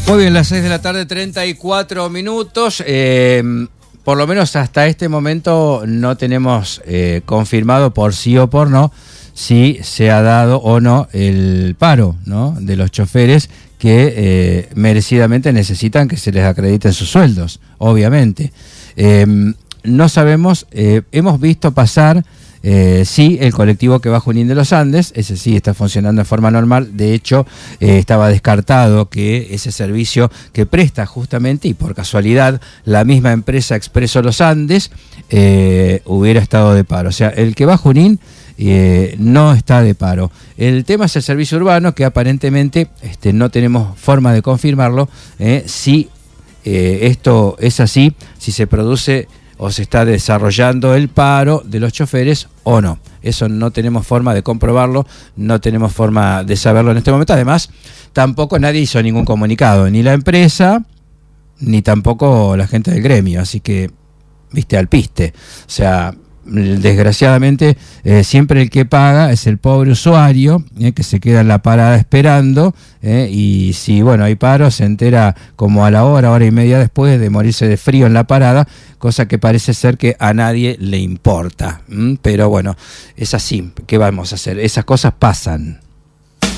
Muy bien, las 6 de la tarde, 34 minutos. Por lo menos hasta este momento no tenemos confirmado por sí o por no si se ha dado o no el paro, ¿no?, de los choferes que merecidamente necesitan que se les acrediten sus sueldos, obviamente. No sabemos, hemos visto pasar, sí, el colectivo que va a Junín de los Andes, ese sí está funcionando de forma normal. De hecho, estaba descartado que ese servicio que presta justamente y por casualidad la misma empresa Expreso Los Andes hubiera estado de paro. O sea, el que va a Junín no está de paro. El tema es el servicio urbano, que aparentemente no tenemos forma de confirmarlo, si esto es así, si se produce o se está desarrollando el paro de los choferes o no. Eso no tenemos forma de comprobarlo, no tenemos forma de saberlo en este momento. Además, tampoco nadie hizo ningún comunicado, ni la empresa, ni tampoco la gente del gremio. Así que, viste, al piste. O sea, desgraciadamente, siempre el que paga es el pobre usuario, que se queda en la parada esperando, y si, bueno, hay paro, se entera como a la hora y media después de morirse de frío en la parada, cosa que parece ser que a nadie le importa. Pero bueno, es así. ¿Qué vamos a hacer? Esas cosas pasan.